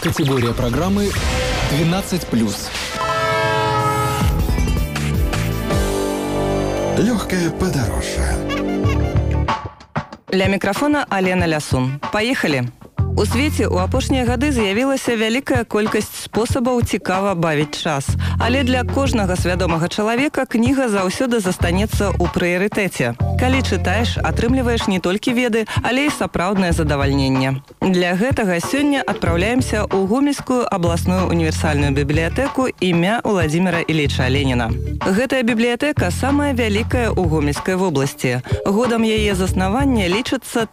Категория программы 12+. Легкое подорожье. Ля мікрафона Алена Лясун. Паехалі! У свеце ў апошнія гады з'явілася вялікая колькасць спосабаў цікава бавіць час. Але для кожнага свядомага чалавека кніга заўсёды застанецца ў прыярытэце. Калі чытаеш, атрымліваеш не толькі веды, але і сапраўднае задавальненне. Для гэтага сёння адпраўляемся ў Гомельскую абласную універсальную бібліятэку імя Владзіміра Ілліча Леніна. Гэтая бібліятэка самая вялікая ў Гомельскай вобласці. Годам яе заснавання лічыцца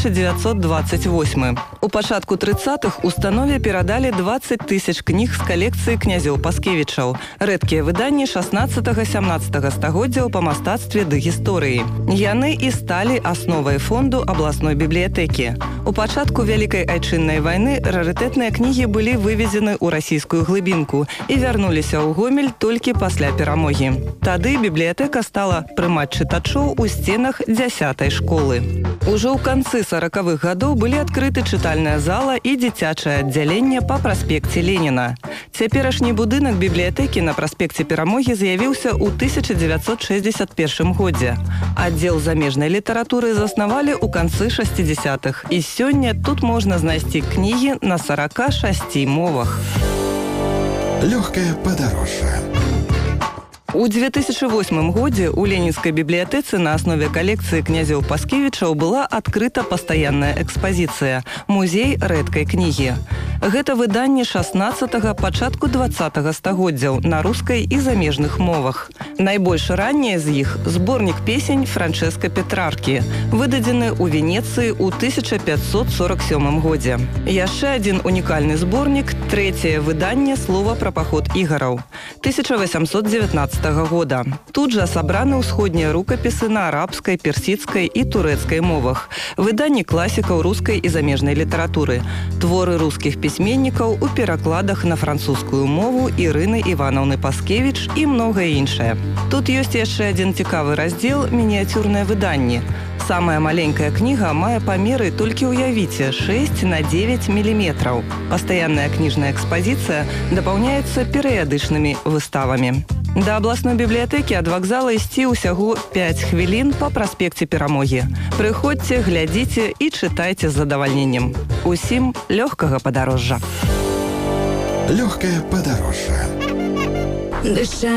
1928. У пачатку 30-х установе перадалі 20 тысяч кніг з калекцыі князёў Паскевічаў, рэдкія выданні 16-17 стагоддзяў па мастацтве ды гісторыі. Яны і сталі асновай фонду абласной бібліятэкі. У пачатку Вялікай айчыннай вайны рарытэтныя кнігі былі вывезены ў расійскую глыбінку і вярнуліся ў Гомель толькі пасля перамогі. Тады бібліятэка стала прымаць чытачоў у сценах 10-й школы. Ужо ў канцы 40-х гадоў былі адкрыты чытальная зала і дзіцячае аддзяленне па праспекце Леніна. Цяперашні будынак бібліятэкі на праспекце Перамогі з'явіўся ў 1961 годзе. Аддзел замежнай літаратуры заснавалі ў канцы 60-х, і сёння тут можна знайсці кнігі на 46 мовах. Легкое подорожье. У 2008 годзе у Ленінскай бібліятэцы на аснове калекцыі князёў Паскевічаў была адкрыта пастаянная экспазіцыя «Музей рэдкай кнігі». Гэта выданне 16-го, пачатку 20-го стагоддзяў на рускай і замежных мовах. Найбольш раннія з іх зборнік песень Франчэска Петраркі, выдадзены ў Венецыі ў 1547 годзе. Яшчэ адзін унікальны зборнік, трэцяе выданне «Слова пра паход ігараў» 1819 года. Тут жа сабраны ўсходнія рукапісы на арабскай, персідскай і турэцкай мовах, выданні класікаў рускай і замежнай літаратуры, творы рускіх пісьменнікаў у перакладах на французскую мову Ірыны Іванаўны Паскевіч і многае іншае. Тут ёсць яшчэ адзін цікавы раздзел «Мініяцюрныя выданні». Самая маленькая кніга мае памеры, толькі ўявіце, 6 на 9 мм. Пастаянная кніжная экспазіцыя дапаўняецца перыядычнымі выставамі. Да абласной бібліятэкі ад вакзала ісці ўсяго 5 хвілін па праспекце Перамогі. Прыходзьце, глядзіце і чытайце з задавальненнем. Усім лёгкага падарожжа. Легкое подорожье.